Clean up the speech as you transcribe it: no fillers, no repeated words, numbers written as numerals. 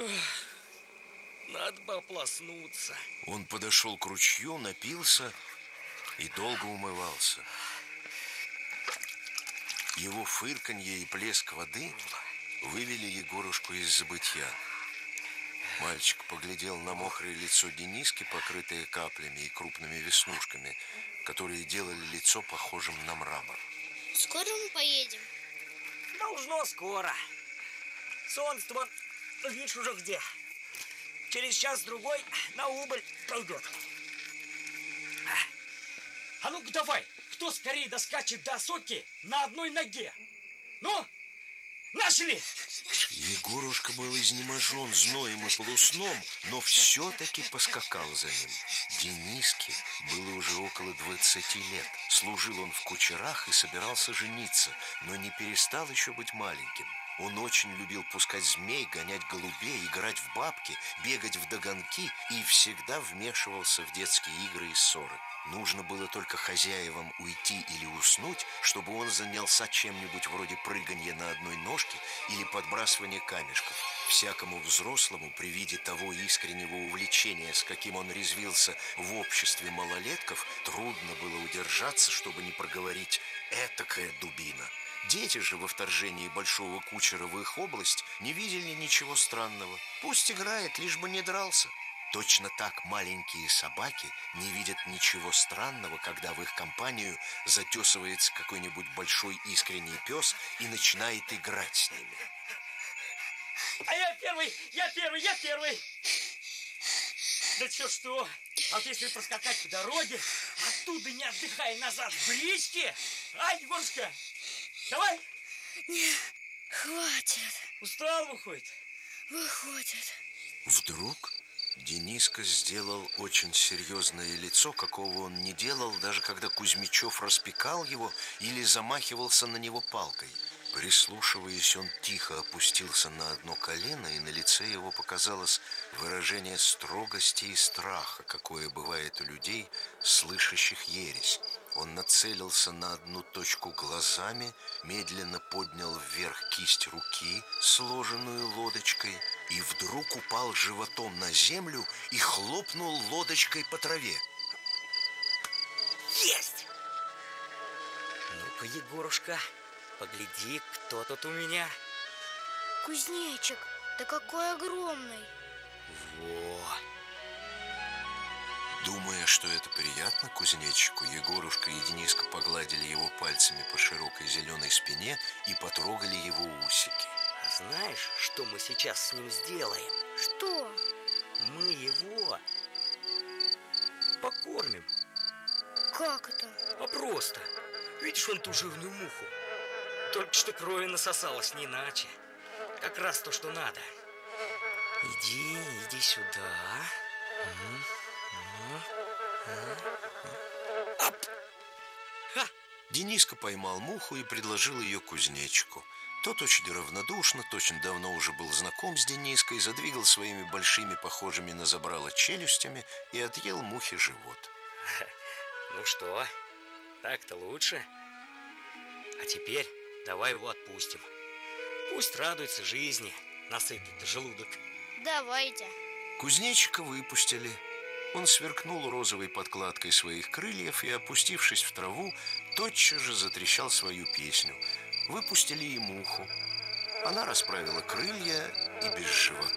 Надо бы ополоснуться. Он подошел к ручью, напился и долго умывался. Его фырканье и плеск воды вывели Егорушку из забытья. Мальчик поглядел на мокрое лицо Дениски, покрытое каплями и крупными веснушками, которые делали лицо похожим на мрамор. Скоро мы поедем? Должно скоро. Солнце-то вон, видишь, уже где. Через час-другой на убыль пойдет. А ну-ка давай, кто скорее доскачет до Осоки на одной ноге? Ну, нашли! Егорушка был изнеможен зноем и полусном, но все-таки поскакал за ним. Дениске было уже около 20 лет. Служил он в кучерах и собирался жениться, но не перестал еще быть маленьким. Он очень любил пускать змей, гонять голубей, играть в бабки, бегать в догонки и всегда вмешивался в детские игры и ссоры. Нужно было только хозяевам уйти или уснуть, чтобы он занялся чем-нибудь вроде прыганья на одной ножке или подбрасывания камешков. Всякому взрослому при виде того искреннего увлечения, с каким он резвился в обществе малолетков, трудно было удержаться, чтобы не проговорить «этакая дубина». Дети же во вторжении большого кучера в их область не видели ничего странного. Пусть играет, лишь бы не дрался. Точно так маленькие собаки не видят ничего странного, когда в их компанию затесывается какой-нибудь большой искренний пес и начинает играть с ними. А я первый! Да что? А вот если проскакать по дороге, оттуда не отдыхая назад в бричке? А, Егорушка, давай! Не, хватит. Устал, выходит? Выходит. Вдруг Дениска сделал очень серьезное лицо, какого он не делал, даже когда Кузьмичев распекал его или замахивался на него палкой. Прислушиваясь, он тихо опустился на одно колено, и на лице его показалось выражение строгости и страха, какое бывает у людей, слышащих ересь. Он нацелился на одну точку глазами, медленно поднял вверх кисть руки, сложенную лодочкой, и вдруг упал животом на землю и хлопнул лодочкой по траве. Есть! Ну-ка, Егорушка, погляди, кто тут у меня. Кузнечик, да какой огромный. Во! Думая, что это приятно кузнечику, Егорушка и Дениска погладили его пальцами по широкой зеленой спине и потрогали его усики. А знаешь, что мы сейчас с ним сделаем? Что? Мы его покормим. Как это? А просто. Видишь вон ту жирную муху? Только что крови насосалась, не иначе. Как раз то, что надо. Иди сюда. Ап! Ха! Дениска поймал муху и предложил ее кузнечику. Тот очень равнодушно, точно давно уже был знаком с Дениской, задвигал своими большими, похожими на забрало челюстями и отъел мухе живот. Ну что, так-то лучше? А теперь давай его отпустим. Пусть радуется жизни, насытый-то желудок. Давайте. Кузнечика выпустили. Он сверкнул розовой подкладкой своих крыльев и, опустившись в траву, тотчас же затрещал свою песню. Выпустили и муху. Она расправила крылья и без живота